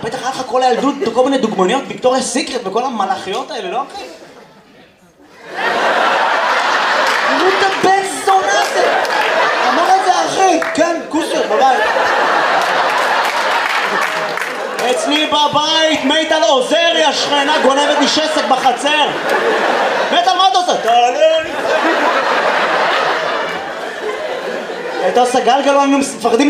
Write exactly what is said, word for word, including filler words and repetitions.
בטח היה לך כל הילדות כל מיני דוגמניות, ויקטוריה סיקרט וכל המלאכיות האלה, לא אחי? תראו את הבן זונה הזה! אמר את זה אחי, כן, כוסיות בבית. אצלי בבית מיטל עוזרי השכנה גונבת לי שסק בחצר. מיטל, מה אתה עושה? תעלה לי. הייתה עושה גלגל, היינו מפחדים